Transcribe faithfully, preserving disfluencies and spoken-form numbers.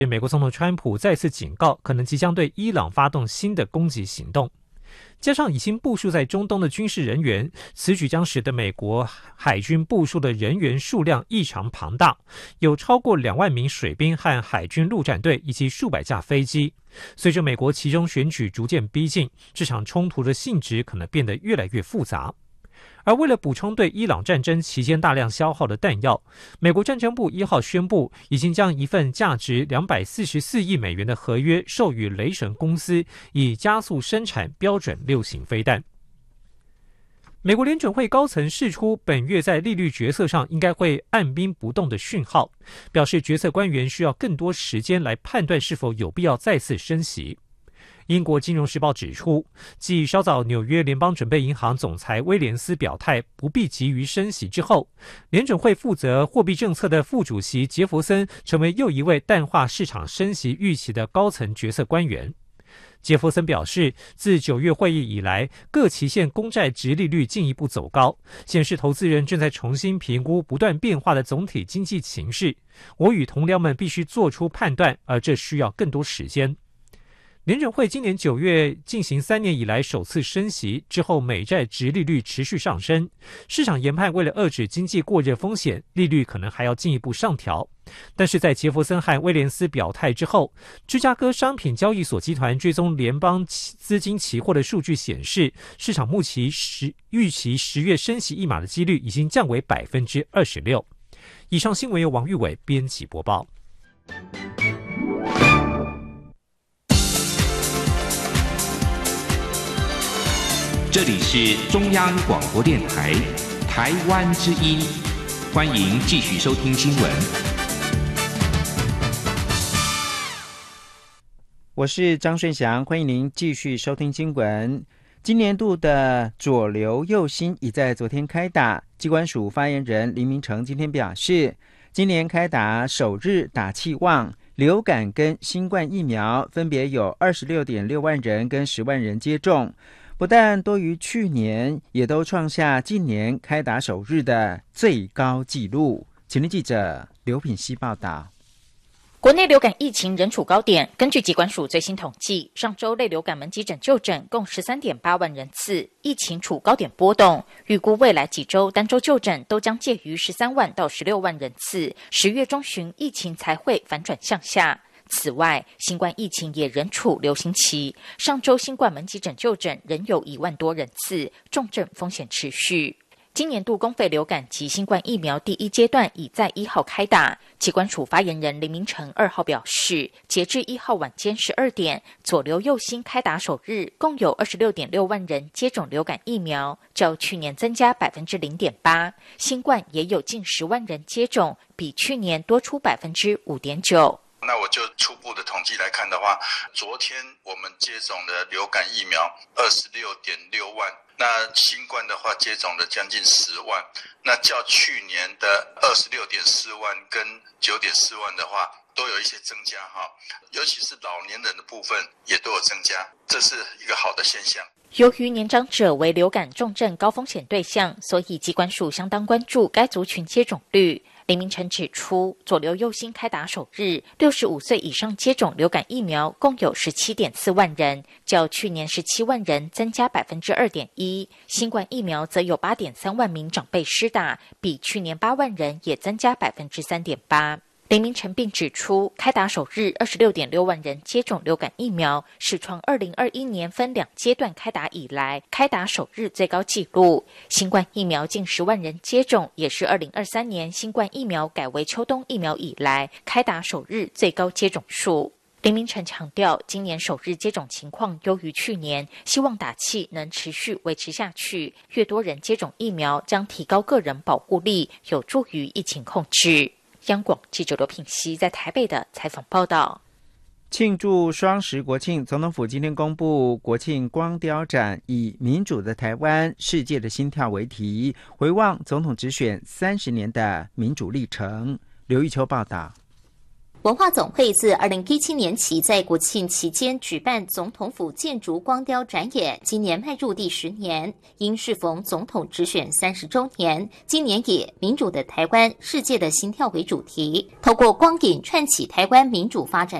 美国总统川普再次警告，可能即将对伊朗发动新的攻击行动。加上已经部署在中东的军事人员，此举将使得美国海军部署的人员数量异常庞大，有超过两万名水兵和海军陆战队以及数百架飞机。随着美国期中选举逐渐逼近，这场冲突的性质可能变得越来越复杂。而为了补充对伊朗战争期间大量消耗的弹药，美国战争部一号宣布，已经将一份价值两百四十四亿美元的合约授予雷神公司，以加速生产标准六型飞弹。美国联准会高层释出本月在利率决策上应该会按兵不动的讯号，表示决策官员需要更多时间来判断是否有必要再次升息。英国金融时报指出，继稍早纽约联邦准备银行总裁威廉斯表态不必急于升息之后，联准会负责货币政策的副主席杰弗森成为又一位淡化市场升息预期的高层决策官员。杰弗森表示，自九月会议以来，各期限公债殖利率进一步走高，显示投资人正在重新评估不断变化的总体经济情势。我与同僚们必须做出判断，而这需要更多时间。联准会今年九月进行三年以来首次升息之后，美债殖利率持续上升，市场研判为了遏制经济过热风险，利率可能还要进一步上调。但是在杰弗森和威廉斯表态之后，芝加哥商品交易所集团追踪联邦资金期货的数据显示，市场目前十预期十月升息一码的几率已经降为百分之二十六。以上新闻由王玉伟编辑播报。 这里是中央广播电台台湾之音，欢迎继续收听新闻。 我是张顺祥，欢迎您继续收听新闻。今年度的左流右星已在昨天开打，疾管署发言人林明成今天表示，今年开打首日打气旺，流感跟新冠疫苗分别有 二十六点六万人跟十万人接种，不但多于去年，也都创下近年开打首日的最高纪录。请听记者刘品希报道。 国内流感疫情仍处高点，根据疾管署最新统计，上周类流感门急诊就诊共 十三点八万人次，疫情处高点波动，预估未来几周单周就诊都将介于十三万到十六万人次，十月中旬疫情才会反转向下。此外，新冠疫情也仍处流行期，上周新冠门急诊就诊仍有一万多人次，重症风险持续。今年度公费流感及新冠疫苗第一阶段已在一号开打，疾管署发言人林明成二号表示，截至一号晚间十二点，左流右星开打首日，共有 二十六点六万人接种流感疫苗，较去年增加 百分之零点八， 新冠也有近十万人接种，比去年多出 百分之五点九。 那我就初步的统计来看的话，昨天我们接种的流感疫苗 二十六点六万，那新冠的话接种了将近十万，那较去年的 二十六点四万跟 九点四万的话都有一些增加哈，尤其是老年人的部分也都有增加，这是一个好的现象。 由于年长者为流感重症高风险对象，所以疾管署相当关注该族群接种率。林明成指出，左流右星开打首日，六十五岁以上接种流感疫苗共有 十七点四万人，较去年十七万人增加 百分之二点一， 新冠疫苗则有 八点三万名长辈施打，比去年八万人也增加 百分之三点八。林明成并指出，开打首日 二十六点六万人接种流感疫苗，是创二零二一年分两阶段开打以来开打首日最高纪录。新冠疫苗近十万人接种，也是二零二三年新冠疫苗改为秋冬疫苗以来开打首日最高接种数。林明成强调，今年首日接种情况优于去年，希望打气能持续维持下去。越多人接种疫苗，将提高个人保护力，有助于疫情控制。央广记者刘品希在台北的采访报道。 庆祝双十国庆，总统府今天公布国庆光雕展，以民主的台湾，世界的心跳为题，回望总统直选三十年的民主历程。刘玉秋报道。 文化总会自二零一七年起在国庆期间举办总统府建筑光雕展演，今年迈入第十年。因适逢总统直选三十周年，今年以民主的台湾，世界的心跳为主题，透过光影串起台湾民主发展